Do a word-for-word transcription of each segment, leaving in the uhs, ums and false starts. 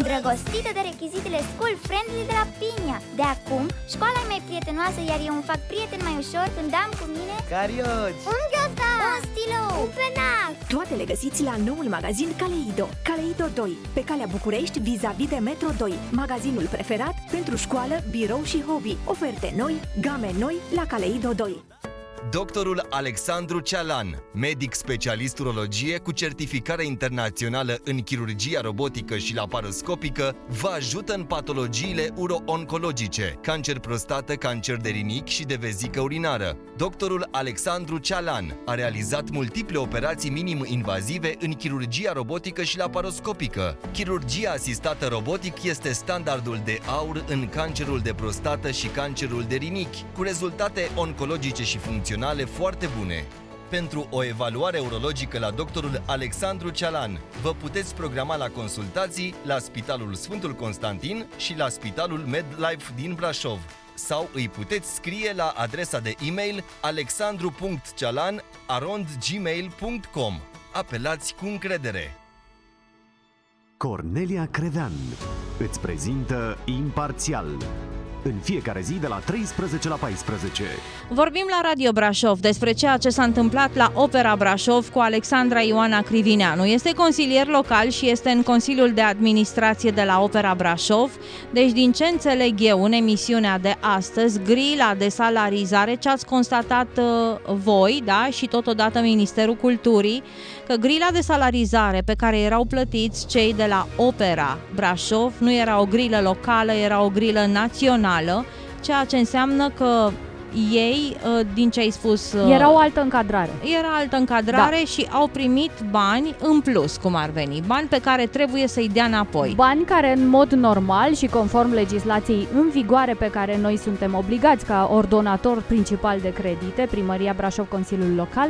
îndrăgostită de rechizitele school-friendly de la Pinia. De acum, școala e mai prietenoasă, iar eu îmi fac prieten mai ușor când am cu mine carioci, un ghiozdan, un stilou, un penac. Toate le găsiți la noul magazin Caleido. Caleido doi, pe calea București, vis-a-vis de Metro doi. Magazinul preferat pentru școală, birou și hobby. Oferte noi, game noi la Caleido doi. Doctorul Alexandru Cealan, medic specialist urologie cu certificare internațională în chirurgia robotică și laparoscopică, vă ajută în patologiile uro-oncologice, cancer prostată, cancer de rinichi și de vezică urinară. Doctorul Alexandru Cealan a realizat multiple operații minim-invazive în chirurgia robotică și laparoscopică. Chirurgia asistată robotic este standardul de aur în cancerul de prostată și cancerul de rinichi, cu rezultate oncologice și funcționale foarte bune. Pentru o evaluare urologică la doctorul Alexandru Cealan, vă puteți programa la consultații la Spitalul Sfântul Constantin și la Spitalul MedLife din Brașov, sau îi puteți scrie la adresa de e-mail alexandru punct cealan arond gmail punct com. Apelați cu încredere! Cornelia Crevean îți prezintă Imparțial, în fiecare zi de la treisprezece la paisprezece. Vorbim la Radio Brașov despre ceea ce s-a întâmplat la Opera Brașov cu Alexandra Ioana Crivineanu. Este consilier local și este în Consiliul de Administrație de la Opera Brașov. Deci, din ce înțeleg eu în emisiunea de astăzi, grila de salarizare, ce ați constatat uh, voi, da, și totodată Ministerul Culturii, că grila de salarizare pe care erau plătiți cei de la Opera Brașov nu era o grilă locală, era o grilă națională, ceea ce înseamnă că ei, din ce ai spus... Era o altă încadrare. Era altă încadrare, da. Și au primit bani în plus, cum ar veni, bani pe care trebuie să-i dea înapoi. Bani care în mod normal și conform legislației în vigoare pe care noi suntem obligați ca ordonator principal de credite, Primăria Brașov, Consiliul Local,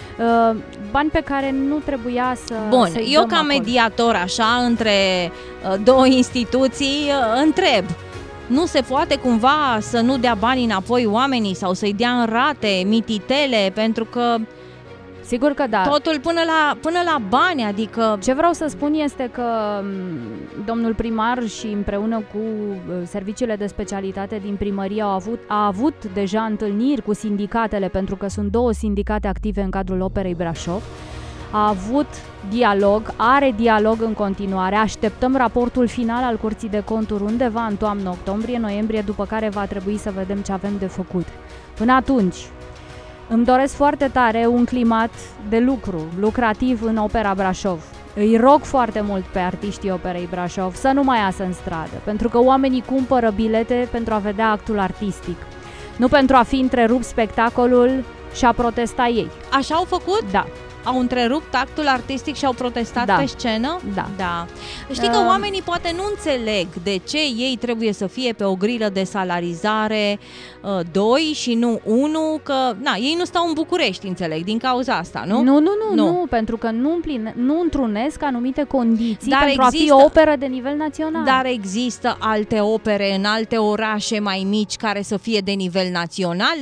bani pe care nu trebuia să... Bun, să-i eu dăm ca acolo. mediator așa între două instituții întreb, nu se poate cumva să nu dea bani înapoi oamenii sau să-i dea în rate, mititele, pentru că sigur că da. Totul până la, până la bani, adică... Ce vreau să spun este că domnul primar și împreună cu serviciile de specialitate din primărie au avut, a avut deja întâlniri cu sindicatele, pentru că sunt două sindicate active în cadrul Operei Brașov. A avut dialog, are dialog în continuare, așteptăm raportul final al Curții de Conturi undeva în toamnă, octombrie, noiembrie, după care va trebui să vedem ce avem de făcut. Până atunci, îmi doresc foarte tare un climat de lucru, lucrativ în Opera Brașov. Îi rog foarte mult pe artiștii Operei Brașov să nu mai iasă în stradă, pentru că oamenii cumpără bilete pentru a vedea actul artistic, nu pentru a fi întrerupt spectacolul și a protesta ei. Așa au făcut? Da. Au întrerupt actul artistic și au protestat da. pe scenă? Da. da. Știi că uh. oamenii poate nu înțeleg de ce ei trebuie să fie pe o grilă de salarizare uh, doi și nu unu, că na, ei nu stau în București, înțeleg, din cauza asta, nu? Nu, nu, nu, nu, nu pentru că nu, împline, nu întrunesc anumite condiții dar pentru există, a fi o operă de nivel național. Dar există alte opere în alte orașe mai mici care să fie de nivel național?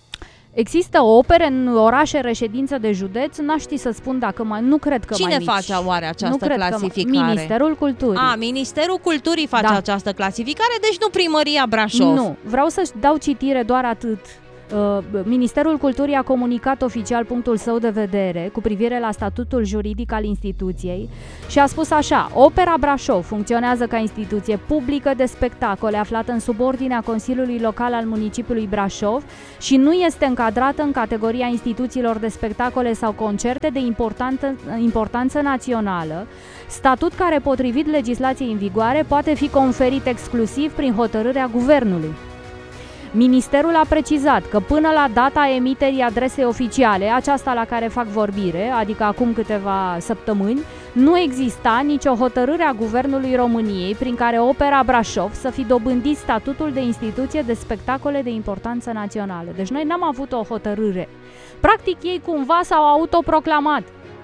Există opere în orașe reședință de județ, n-aș ști să spun dacă mai, nu cred că Cine mai mici. face oare această nu clasificare? Că, Ministerul Culturii. A, Ministerul Culturii face da. această clasificare, deci nu Primăria Brașov. Nu, vreau să-și dau citire doar atât. Ministerul Culturii a comunicat oficial punctul său de vedere cu privire la statutul juridic al instituției și a spus așa: Opera Brașov funcționează ca instituție publică de spectacole aflată în subordinea Consiliului Local al municipiului Brașov și nu este încadrată în categoria instituțiilor de spectacole sau concerte de importanță națională, statut care, potrivit legislației în vigoare, poate fi conferit exclusiv prin hotărârea Guvernului. Ministerul a precizat că până la data emiterii adresei oficiale, aceasta la care fac vorbire, adică acum câteva săptămâni, nu exista nicio hotărâre a Guvernului României prin care Opera Brașov să fi dobândit statutul de instituție de spectacole de importanță națională. Deci noi n-am avut o hotărâre. Practic ei cumva s-au autoproclamat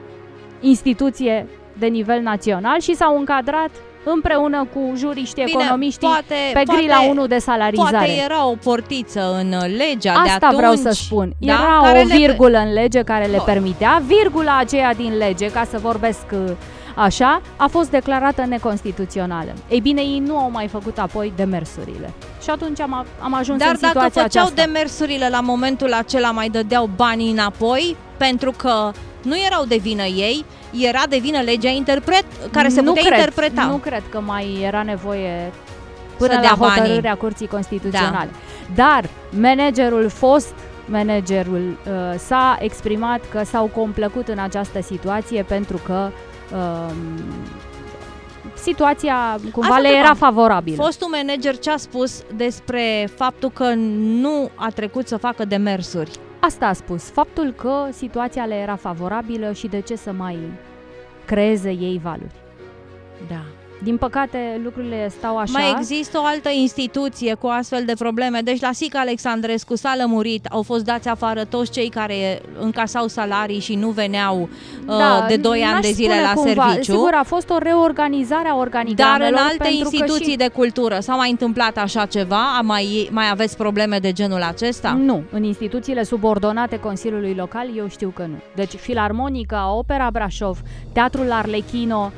instituție de nivel național și s-au încadrat împreună cu juriștii, Bine, economiștii poate, pe grila poate, unu de salarizare. Poate era o portiță în legea Asta de atunci. vreau să spun. Da? Era care o virgulă le... în lege care le oh. permitea, virgula aceea din lege, ca să vorbesc așa, a fost declarată neconstituțională. Ei bine, ei nu au mai făcut apoi demersurile. Și atunci am, am ajuns Dar în situația dacă făceau aceasta. demersurile la momentul acela, mai dădeau banii înapoi, pentru că nu erau de vină ei, era de vină legea interpret, care se nu putea cred, interpreta. Nu cred că mai era nevoie până Să la dea hotărârea banii. Curții Constituționale. Da. Dar managerul fost managerul uh, s-a exprimat că s-au complăcut în această situație pentru că uh, situația cumva Asta le te era am. favorabilă. Fostul manager ce a spus despre faptul că nu a trecut să facă demersuri? Asta a spus, faptul că situația le era favorabilă și de ce să mai creeze ei valuri. Da. Din păcate, lucrurile stau așa. Mai există o altă instituție cu astfel de probleme. Deci la Sica Alexandrescu s-a lămurit, au fost dați afară toți cei care încasau salarii și nu veneau da, uh, de doi ani de zile la cumva. serviciu. Sigur, a fost o reorganizare a organigramelor. Dar în alte instituții și... de cultură s-a mai întâmplat așa ceva? Mai, mai aveți probleme de genul acesta? Nu, în instituțiile subordonate Consiliului Local eu știu că nu. Deci Filarmonica, Opera Brașov, Teatrul Arlechino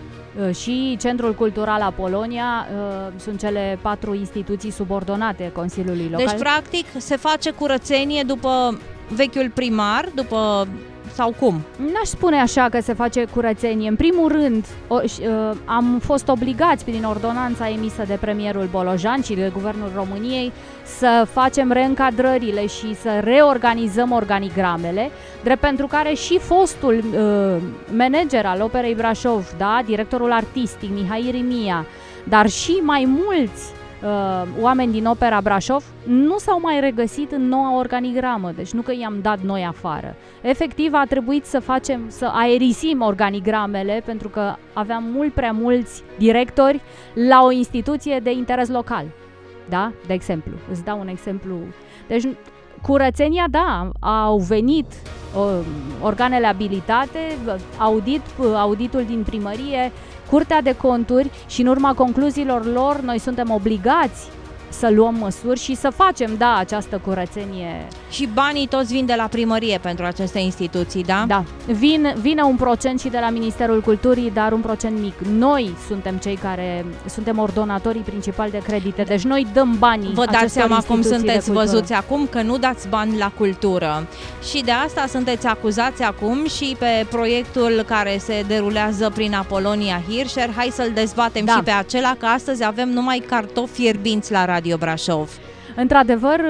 și Centrul Cultural Apolonia sunt cele patru instituții subordonate Consiliului Local. Deci, practic, se face curățenie după vechiul primar, după... sau cum? N-aș spune așa că se face curățenie. În primul rând, o, uh, am fost obligați prin ordonanța emisă de premierul Bolojan și de Guvernul României să facem reîncadrările și să reorganizăm organigramele, drept pentru care și fostul uh, manager al Operei Brașov, da, directorul artistic Mihai Irimia, dar și mai mulți Uh, oameni din Opera Brașov nu s-au mai regăsit în noua organigramă, deci nu că i-am dat noi afară. Efectiv a trebuit să facem, să aerisim organigramele pentru că aveam mult prea mulți directori la o instituție de interes local. Da? De exemplu. Îți dau un exemplu. Deci curățenia, da, au venit uh, organele abilitate, audit, auditul din primărie, Curtea de Conturi și în urma concluziilor lor noi suntem obligați să luăm măsuri și să facem, da, această curățenie. Și banii toți vin de la primărie pentru aceste instituții, da? Da. Vin, vine un procent și de la Ministerul Culturii, dar un procent mic. Noi suntem cei care suntem ordonatorii principali de credite, deci noi dăm banii. Vă dați seama cum sunteți văzuți acum, că nu dați bani la cultură. Și de asta sunteți acuzați acum și pe proiectul care se derulează prin Apolonia Hirscher. Hai să-l dezbatem da. și pe acela, că astăzi avem numai cartofi fierbinți la Radio Brașov. Într-adevăr,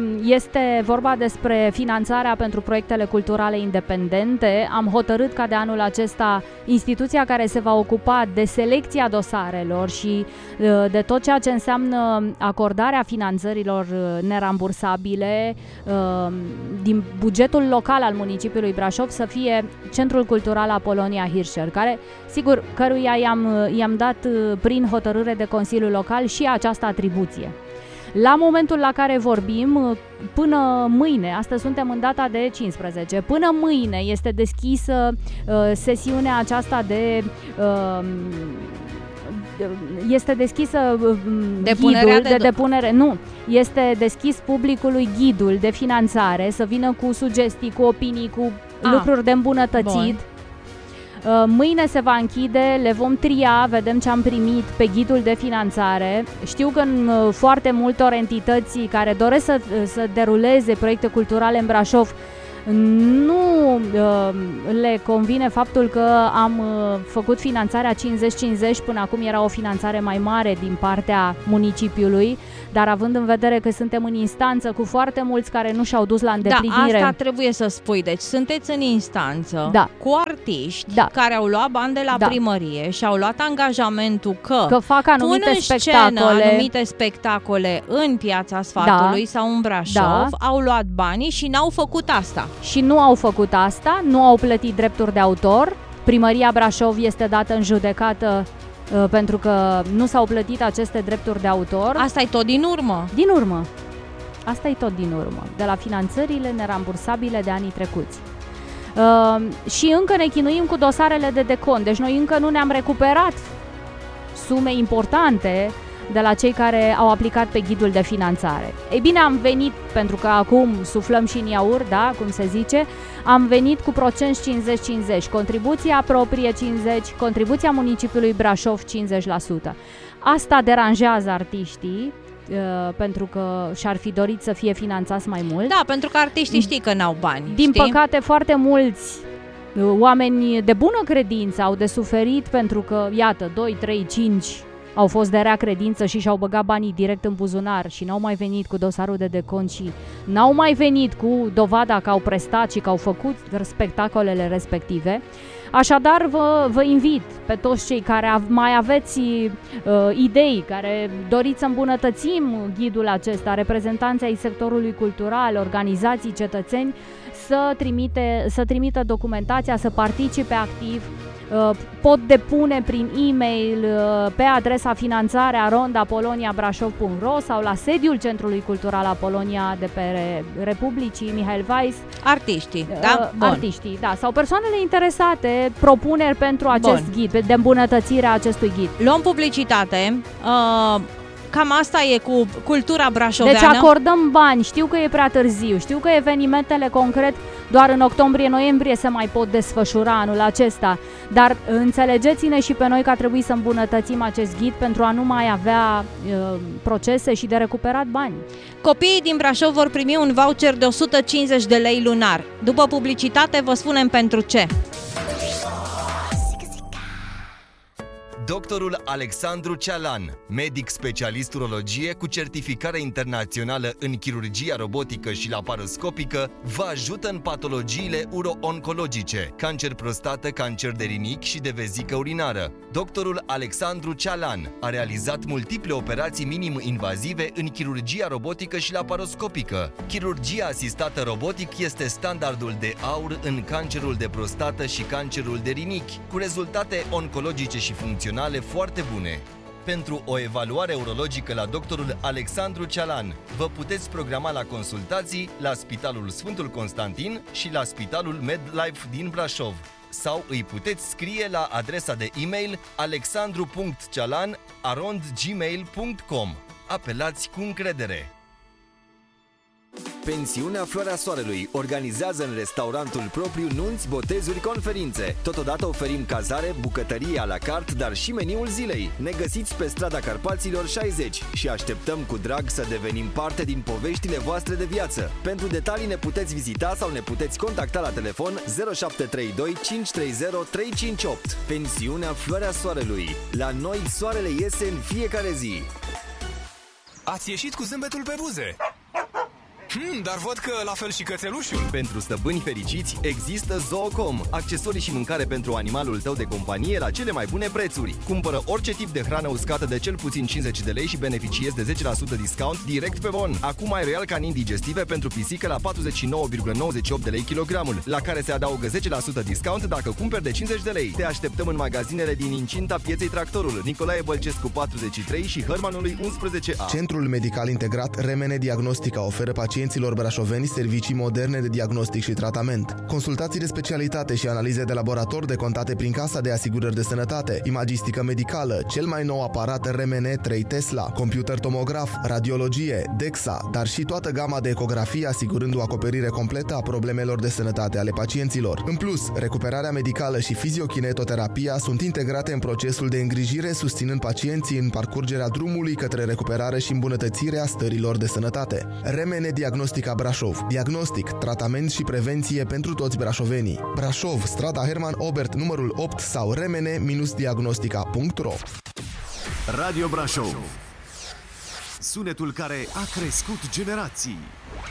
este vorba despre finanțarea pentru proiectele culturale independente. Am hotărât ca de anul acesta instituția care se va ocupa de selecția dosarelor și de tot ceea ce înseamnă acordarea finanțărilor nerambursabile din bugetul local al municipiului Brașov să fie Centrul Cultural Apolonia Hirscher, care, sigur, căruia i-am, i-am dat prin hotărâre de Consiliul Local și această atribuție. La momentul la care vorbim, până mâine, astăzi suntem în data de cincisprezece, până mâine este deschisă uh, sesiunea aceasta de... Uh, este deschisă uh, ghidul de, de depunere, nu, este deschis publicului ghidul de finanțare, să vină cu sugestii, cu opinii, cu A, lucruri de îmbunătățit. Bun. Mâine se va închide, le vom tria, vedem ce am primit pe ghidul de finanțare. Știu că în foarte multor entități care doresc să, să deruleze proiecte culturale în Brașov nu uh, le convine faptul că am uh, făcut finanțarea cincizeci cincizeci, până acum era o finanțare mai mare din partea municipiului, dar având în vedere că suntem în instanță cu foarte mulți care nu și-au dus la îndeplinire... Da, asta trebuie să spui, deci sunteți în instanță da. cu artiști da. care au luat bani de la da. primărie și au luat angajamentul că, că fac anumite pun în spectacole, scenă anumite spectacole în Piața Sfatului da. sau în Brașov, da. au luat banii și n-au făcut asta. Și nu au făcut asta, nu au plătit drepturi de autor. Primăria Brașov este dată în judecată uh, pentru că nu s-au plătit aceste drepturi de autor. Asta e tot din urmă. Din urmă. Asta e tot din urmă, de la finanțările nerambursabile de anii trecuți. Uh, și încă ne chinuim cu dosarele de decont, deci noi încă nu ne-am recuperat sume importante de la cei care au aplicat pe ghidul de finanțare. Ei bine, am venit, pentru că acum suflăm și în iaurt, da, cum se zice, am venit cu procent cincizeci cincizeci, contribuția proprie cincizeci, contribuția municipiului Brașov cincizeci la sută. Asta deranjează artiștii, pentru că și-ar fi dorit să fie finanțați mai mult. Da, pentru că artiștii știi că n-au bani. Din știi? păcate, foarte mulți oameni de bună credință au de suferit pentru că, iată, doi, trei, cinci au fost de rea credință și și-au băgat banii direct în buzunar și n-au mai venit cu dosarul de decont și n-au mai venit cu dovada că au prestat și că au făcut spectacolele respective. Așadar, vă, vă invit pe toți cei care mai aveți uh, idei, care doriți să îmbunătățim ghidul acesta, reprezentanții ai sectorului cultural, organizații, cetățeni, să, trimite, să trimită documentația, să participe activ. Uh, pot depune prin e-mail uh, pe adresa finanțare arond apolonia brașov punct ro sau la sediul Centrului Cultural Apolonia de pe Republicii Mihail Weiss. Artiștii, da? Uh, artiștii, da, sau persoanele interesate, propuneri pentru acest Bun. ghid, de îmbunătățire a acestui ghid. Luăm publicitate. Uh... Cam asta e cu cultura brașoveană. Deci acordăm bani, știu că e prea târziu, știu că evenimentele concret doar în octombrie-noiembrie se mai pot desfășura anul acesta, dar înțelegeți-ne și pe noi că ar trebui să îmbunătățim acest ghid pentru a nu mai avea uh, procese și de recuperat bani. Copiii din Brașov vor primi un voucher de o sută cincizeci de lei lunar. După publicitate vă spunem pentru ce. Doctorul Alexandru Cealan, medic specialist urologie cu certificare internațională în chirurgia robotică și laparoscopică, vă ajută în patologiile uro-oncologice, cancer prostată, cancer de rinichi și de vezică urinară. Doctorul Alexandru Cealan a realizat multiple operații minim-invazive în chirurgia robotică și laparoscopică. Chirurgia asistată robotic este standardul de aur în cancerul de prostată și cancerul de rinichi, cu rezultate oncologice și funcționale foarte bune. Pentru o evaluare urologică la doctorul Alexandru Cealan, vă puteți programa la consultații la Spitalul Sfântul Constantin și la Spitalul MedLife din Brașov. Sau îi puteți scrie la adresa de e-mail alexandru punct cealan arond gmail punct com. Apelați cu încredere! Pensiunea Floarea Soarelui organizează în restaurantul propriu nunți, botezuri, conferințe. Totodată oferim cazare, bucătărie à la carte, dar și meniul zilei. Ne găsiți pe strada Carpaților șaizeci și așteptăm cu drag să devenim parte din poveștile voastre de viață. Pentru detalii ne puteți vizita sau ne puteți contacta la telefon zero șapte trei doi cinci trei zero trei cinci opt. Pensiunea Floarea Soarelui. La noi soarele iese în fiecare zi. Ați ieșit cu zâmbetul pe buze. Hmm, dar văd că la fel și cățelușul. Pentru stăpâni fericiți există Zoocom, accesorii și mâncare pentru animalul tău de companie la cele mai bune prețuri. Cumpără orice tip de hrană uscată de cel puțin cincizeci de lei și beneficiezi de zece la sută discount direct pe bon. Acum ai Royal Canin digestive pentru pisică la patruzeci și nouă virgulă nouăzeci și opt de lei kilogramul, la care se adaugă zece la sută discount dacă cumperi de cincizeci de lei. Te așteptăm în magazinele din incinta Pieței Tractorul, Nicolae Bălcescu patruzeci și trei și Hărmanului unsprezece A. Centrul Medical Integrat Remene Diagnostica oferă pacienților brașoveni servicii moderne de diagnostic și tratament, consultații de specialitate și analize de laborator decontate prin Casa de Asigurări de Sănătate, imagistică medicală, cel mai nou aparat R M N trei Tesla, computer tomograf, radiologie, D E X A, dar și toată gama de ecografie asigurând o acoperire completă a problemelor de sănătate ale pacienților. În plus, recuperarea medicală și fiziokinetoterapia sunt integrate în procesul de îngrijire, susținând pacienții în parcurgerea drumului către recuperare și îmbunătățirea stărilor de sănătate. R M N Diagnostica Brașov. Diagnostic, tratament și prevenție pentru toți brașovenii. Brașov, strada Herman Obert, numărul opt sau remene diagnostica punct ro. Radio Brașov. Sunetul care a crescut generații.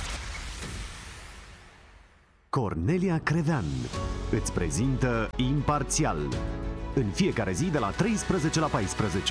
Cornelia Crevean îți prezintă Imparțial. În fiecare zi de la treisprezece la paisprezece.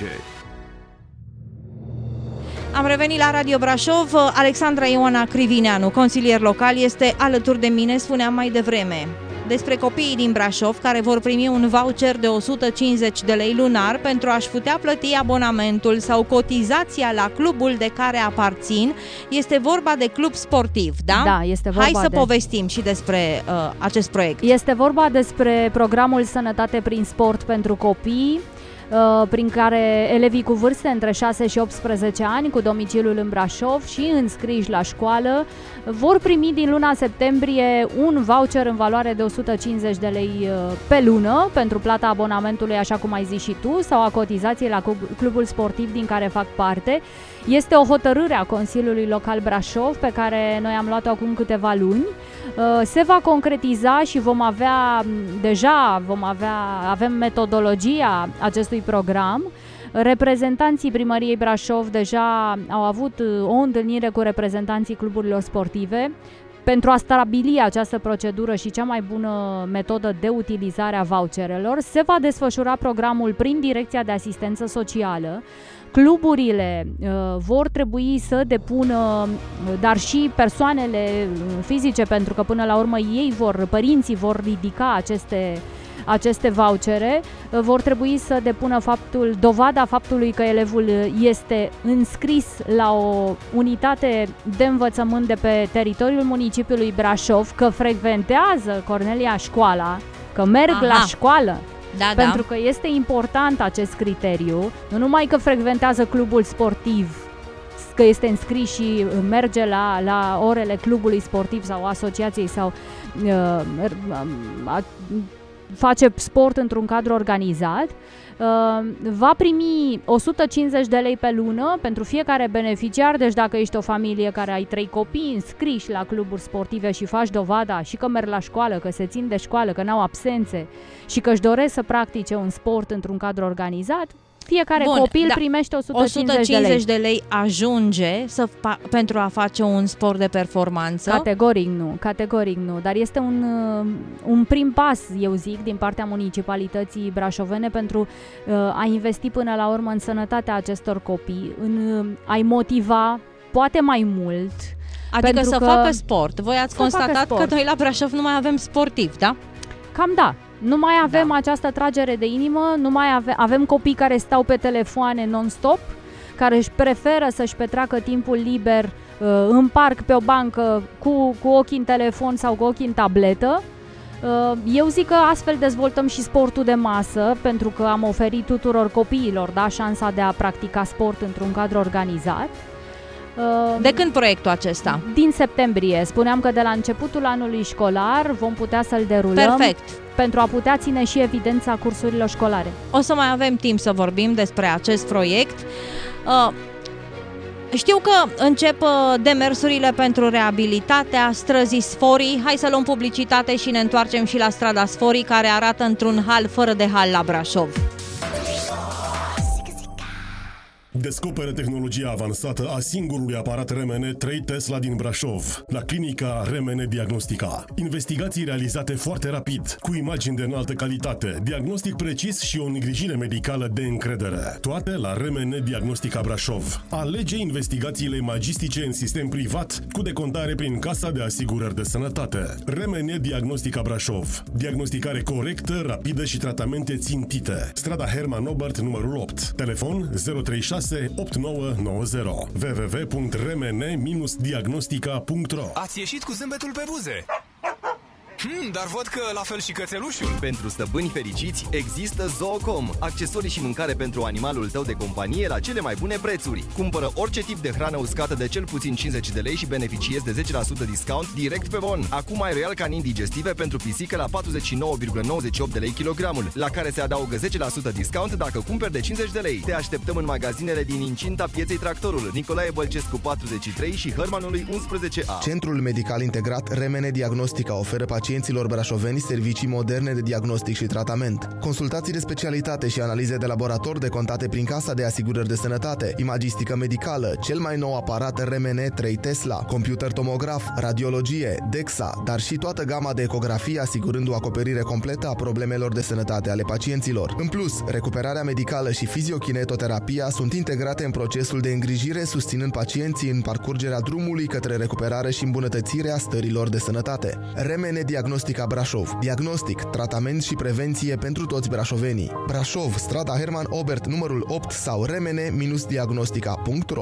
Am revenit la Radio Brașov. Alexandra Ioana Crivineanu, consilier local, este alături de mine, spuneam mai devreme, despre copiii din Brașov care vor primi un voucher de o sută cincizeci de lei lunar pentru a-și putea plăti abonamentul sau cotizația la clubul de care aparțin. Este vorba de club sportiv, da? Da, este vorba. Hai să de... povestim și despre uh, acest proiect. Este vorba despre programul Sănătate prin Sport pentru copii. prin care elevii cu vârste între șase și optsprezece ani cu domiciliul în Brașov și înscriși la școală vor primi din luna septembrie un voucher în valoare de o sută cincizeci de lei pe lună pentru plata abonamentului, așa cum ai zis și tu, sau a cotizației la clubul sportiv din care fac parte. Este o hotărâre a Consiliului Local Brașov pe care noi am luat-o acum câteva luni. Se va concretiza și vom avea, deja vom avea, avem metodologia acestui program. Reprezentanții Primăriei Brașov deja au avut o întâlnire cu reprezentanții cluburilor sportive pentru a stabili această procedură și cea mai bună metodă de utilizare a voucherelor. Se va desfășura programul prin Direcția de Asistență Socială. Cluburile uh, vor trebui să depună, dar și persoanele fizice, pentru că până la urmă ei vor, părinții vor ridica aceste, aceste vouchere, uh, vor trebui să depună faptul, dovada faptului că elevul este înscris la o unitate de învățământ de pe teritoriul municipiului Brașov, că frecventează, Cornelia, școala, că merg Aha. la școală. Da, pentru da. că este important acest criteriu, nu numai că frecventează clubul sportiv, că este înscris și merge la, la orele clubului sportiv sau asociației sau uh, uh, face sport într-un cadru organizat, uh, va primi o sută cincizeci de lei pe lună pentru fiecare beneficiar. Deci dacă ești o familie care ai trei copii înscriși la cluburi sportive și faci dovada și că merg la școală, că se țin de școală, că n-au absențe și că își doresc să practice un sport într-un cadru organizat, fiecare Bun, copil da. primește o sută cincizeci de lei ajunge să fa- pentru a face un sport de performanță? Categoric nu, categoric nu, dar este un, un prim pas, eu zic, din partea municipalității brașovene pentru uh, a investi până la urmă în sănătatea acestor copii, în uh, a-i motiva poate mai mult. Adică să că facă sport. Voi ați constatat că noi la Brașov nu mai avem sportiv, da? Cam da. Nu mai avem da. această tragere de inimă, nu mai ave- avem copii care stau pe telefoane non-stop, care își preferă să-și petreacă timpul liber uh, în parc, pe o bancă, cu, cu ochii în telefon sau cu ochii în tabletă. Uh, eu zic că astfel dezvoltăm și sportul de masă, pentru că am oferit tuturor copiilor, da, șansa de a practica sport într-un cadru organizat. De când proiectul acesta? Din septembrie. Spuneam că de la începutul anului școlar vom putea să-l derulăm. Perfect. Pentru a putea ține și evidența cursurilor școlare. O să mai avem timp să vorbim despre acest proiect. Uh, știu că încep demersurile pentru reabilitatea străzii Sforii. Hai să luăm publicitate și ne întoarcem și la strada Sforii, care arată într-un hal fără de hal la Brașov. Descoperă tehnologia avansată a singurului aparat R M N trei Tesla din Brașov, la clinica R M N Diagnostica. Investigații realizate foarte rapid, cu imagini de înaltă calitate, diagnostic precis și o îngrijire medicală de încredere. Toate la R M N Diagnostica Brașov. Alege investigațiile imagistice în sistem privat, cu decontare prin Casa de Asigurări de Sănătate. R M N Diagnostica Brașov. Diagnosticare corectă, rapidă și tratamente țintite. Strada Herman Obert, numărul opt. Telefon zero trei șase opt nouă nouă zero. w w w punct r m n diagnostica punct r o. Ați ieșit cu zâmbetul pe buze. Hmm, dar văd că la fel și cățelușul. Pentru stăpâni fericiți există Zoocom, accesorii și mâncare pentru animalul tău de companie la cele mai bune prețuri. Cumpără orice tip de hrană uscată de cel puțin cincizeci de lei și beneficiezi de zece la sută discount direct pe bon. Acum ai Royal Canin digestive pentru pisică la patruzeci și nouă virgulă nouăzeci și opt de lei kilogramul, la care se adaugă zece la sută discount dacă cumperi de cincizeci de lei. Te așteptăm în magazinele din incinta Pieței Tractorul, Nicolae Bălcescu patruzeci și trei și Hărmanului unsprezece A. Centrul Medical Integrat R M N Diagnostica oferă pacienților brașoveni servicii moderne de diagnostic și tratament. Consultații de specialitate și analize de laborator decontate prin Casa de Asigurări de Sănătate, imagistică medicală, cel mai nou aparat R M N trei Tesla, computer tomograf, radiologie, DEXA, dar și toată gama de ecografie, asigurând o acoperire completă a problemelor de sănătate ale pacienților. În plus, recuperarea medicală și fiziokinetoterapia sunt integrate în procesul de îngrijire, susținând pacienții în parcurgerea drumului către recuperare și îmbunătățirea stărilor de sănătate. R M N Diagnostica Brașov. Diagnostic, tratament și prevenție pentru toți brașovenii. Brașov, strada Herman Obert, numărul opt sau r m n diagnostica punct r o.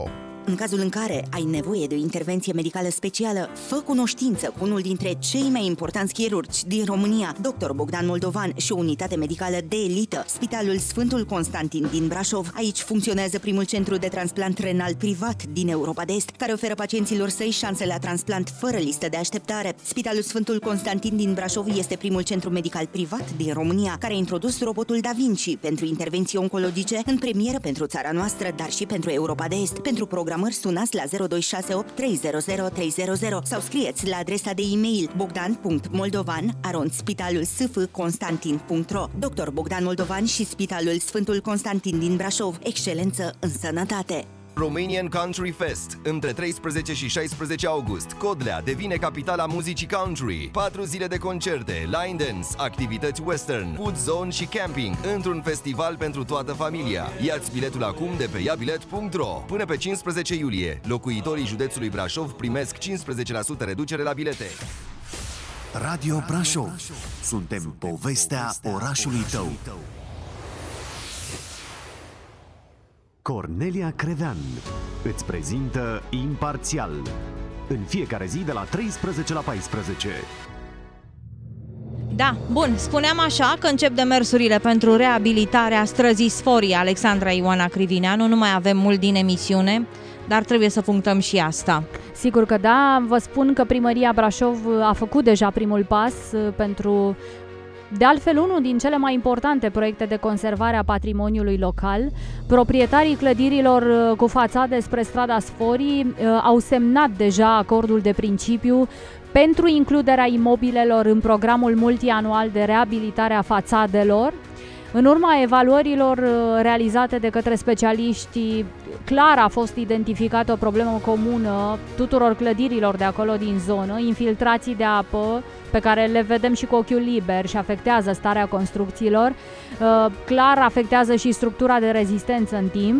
În cazul în care ai nevoie de o intervenție medicală specială, fă cunoștință cu unul dintre cei mai importanți chirurgi din România, doctor Bogdan Moldovan, și o unitate medicală de elită, Spitalul Sfântul Constantin din Brașov. Aici funcționează primul centru de transplant renal privat din Europa de Est, care oferă pacienților săi șanse la transplant fără listă de așteptare. Spitalul Sfântul Constantin din Brașov este primul centru medical privat din România, care a introdus robotul Da Vinci pentru intervenții oncologice în premieră pentru țara noastră, dar și pentru Europa de Est. Pentru programări sunați la zero doi șase opt trei zero zero trei zero zero sau scrieți la adresa de e-mail bogdan punct moldovan arond spitalul s f constantin punct ro. doctor Bogdan Moldovan și Spitalul Sfântul Constantin din Brașov. Excelență în sănătate! Romanian Country Fest. Între treisprezece și șaisprezece august, Codlea devine capitala muzicii country. Patru zile de concerte, line dance, activități western, food zone și camping, într-un festival pentru toată familia. Ia-ți biletul acum de pe iabilet punct ro. Până pe cincisprezece iulie, locuitorii județului Brașov primesc cincisprezece la sută reducere la bilete. Radio Brașov. Suntem povestea orașului tău. Cornelia Crevean îți prezintă Imparțial, în fiecare zi de la treisprezece la paisprezece. Da, bun, spuneam așa că încep demersurile pentru reabilitarea străzii Sforii Alexandra Ioana Crivineanu. Nu mai avem mult din emisiune, dar trebuie să punctăm și asta. Sigur că da, vă spun că Primăria Brașov a făcut deja primul pas pentru... De altfel, unul din cele mai importante proiecte de conservare a patrimoniului local. Proprietarii clădirilor cu fațade spre strada Sforii au semnat deja acordul de principiu pentru includerea imobilelor în programul multianual de reabilitare a fațadelor. În urma evaluărilor realizate de către specialiști, clar a fost identificată o problemă comună tuturor clădirilor de acolo din zonă, infiltrații de apă pe care le vedem și cu ochiul liber și afectează starea construcțiilor, clar afectează și structura de rezistență în timp.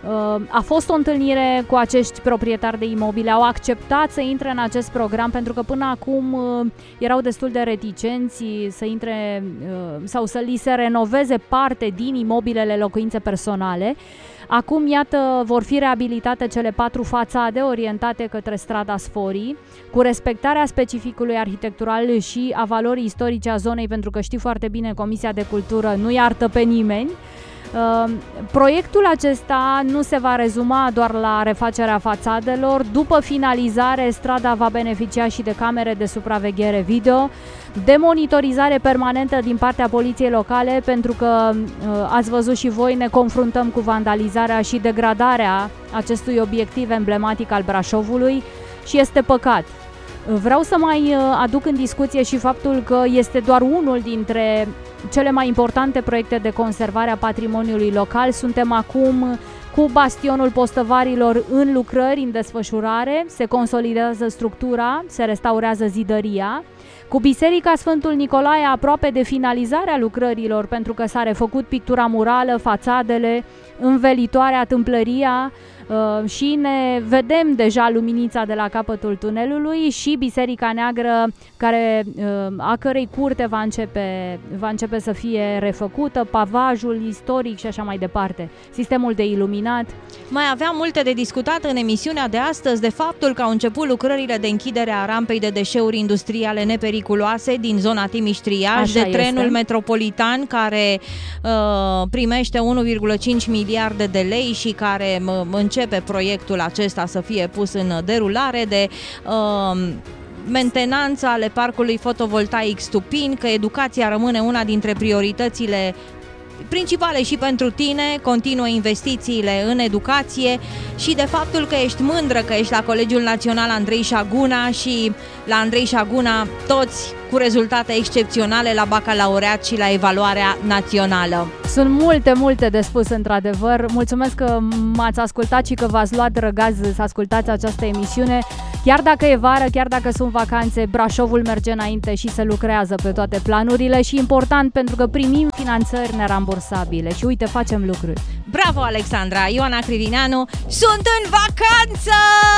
A fost o întâlnire cu acești proprietari de imobile, au acceptat să intre în acest program pentru că până acum erau destul de reticenți să intre sau să li se renoveze parte din imobilele locuințe personale. Acum, iată, vor fi reabilitate cele patru fațade orientate către strada Sforii, cu respectarea specificului arhitectural și a valorii istorice a zonei, pentru că știi foarte bine, Comisia de Cultură nu iartă pe nimeni. Uh, proiectul acesta nu se va rezuma doar la refacerea fațadelor. După finalizare, strada va beneficia și de camere de supraveghere video, de monitorizare permanentă din partea poliției locale, pentru că, uh, ați văzut și voi, ne confruntăm cu vandalizarea și degradarea acestui obiectiv emblematic al Brașovului și este păcat. Vreau să mai aduc în discuție și faptul că este doar unul dintre cele mai importante proiecte de conservare a patrimoniului local. Suntem acum cu bastionul Postăvarilor în lucrări, în desfășurare, se consolidează structura, se restaurează zidăria. Cu Biserica Sfântul Nicolae aproape de finalizarea lucrărilor, pentru că s-a refăcut pictura murală, fațadele, învelitoarea, tâmplăria, uh, și ne vedem deja luminița de la capătul tunelului, și Biserica Neagră, care, uh, a cărei curte va începe, va începe să fie refăcută, pavajul istoric și așa mai departe, sistemul de iluminat. Mai aveam multe de discutat în emisiunea de astăzi de faptul că au început lucrările de închidere a rampei de deșeuri industriale nepericuloase din zona Timiș-Triaj, de trenul este. metropolitan care uh, primește unu virgulă cinci miliarde de lei și care uh, începe proiectul acesta să fie pus în derulare, de uh, mentenanță ale parcului fotovoltaic Stupin, că educația rămâne una dintre prioritățile principale și pentru tine, continuă investițiile în educație, și de faptul că ești mândră că ești la Colegiul Național Andrei Șaguna și la Andrei Șaguna toți cu rezultate excepționale la bacalaureat și la evaluarea națională. Sunt multe, multe de spus, într-adevăr. Mulțumesc că m-ați ascultat și că v-ați luat răgaz să ascultați această emisiune. Chiar dacă e vară, chiar dacă sunt vacanțe, Brașovul merge înainte și se lucrează pe toate planurile, și important pentru că primim finanțări nerambursabile și uite, facem lucruri. Bravo, Alexandra! Ioana Crivineanu, sunt în vacanță!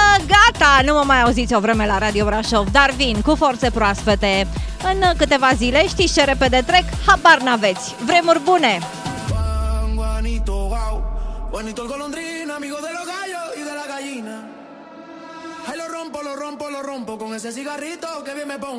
Gata! Nu mă mai auziți o vreme la Radio Brașov, dar vin cu forțe proaspete în câteva zile. Știți ce repede trec? Habar n-aveți! Vremuri bune! Juanito el golondrín, amigo de los gallos y de la gallina. Ay, lo rompo, lo rompo, lo rompo con ese cigarrito que bien me pongo.